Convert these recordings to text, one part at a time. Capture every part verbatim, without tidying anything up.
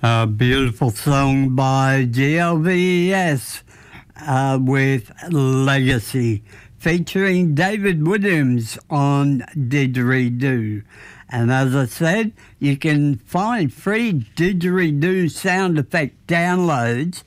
A beautiful song by G L V E S uh, with Legacy, featuring David Williams on Didgeridoo. And as I said, you can find free Didgeridoo sound effect downloads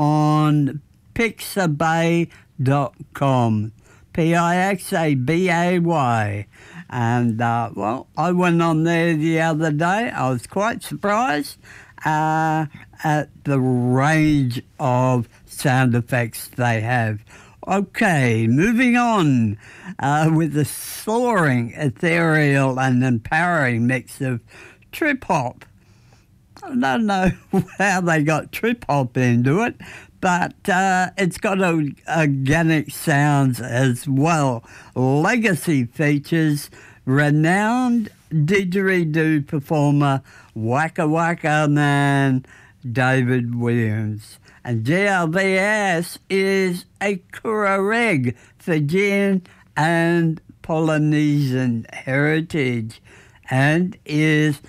on pixabay dot com. P I X A B A Y. And, uh, well, I went on there the other day. I was quite surprised uh, at the range of sound effects they have. Okay, moving on uh, with the soaring, ethereal and empowering mix of trip-hop. I don't know how they got trip-hop into it, but uh, it's got a, organic sounds as well. Legacy features renowned didgeridoo performer Waka Waka Man David Williams. And G L V S is a Kura-Reg, Fijian and Polynesian heritage and is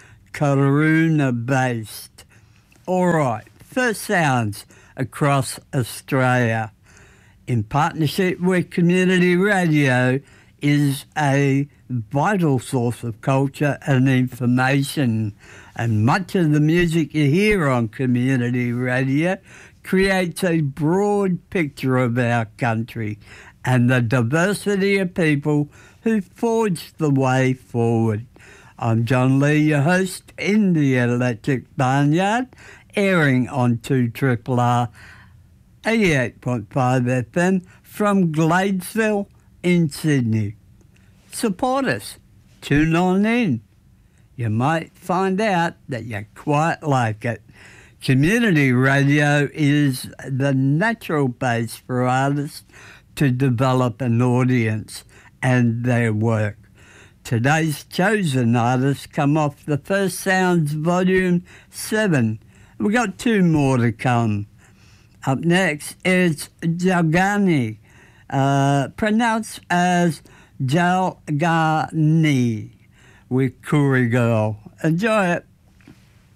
Karuna-based. All right, first sounds across Australia. In partnership with Community Radio is a vital source of culture and information, and much of the music you hear on Community Radio creates a broad picture of our country and the diversity of people who forged the way forward. I'm John Lee, your host in the Electric Barnyard, airing on two R R R eighty-eight point five F M from Gladesville in Sydney. Support us. Tune on in. You might find out that you quite like it. Community radio is the natural base for artists to develop an audience and their work. Today's chosen artists come off the First Sounds Volume seven. We've got two more to come. Up next is Jalgani, uh, pronounced as Jalgani, with Koori Girl. Enjoy it.